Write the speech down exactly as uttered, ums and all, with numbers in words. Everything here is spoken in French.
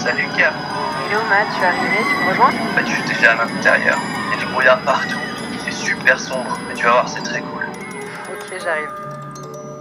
Salut Ker. Hello Matt, tu es arrivé, tu me rejoins? Bah je suis déjà à l'intérieur. Il y a du brouillard partout. Il fait super sombre, mais tu vas voir, c'est très cool. Ok, j'arrive.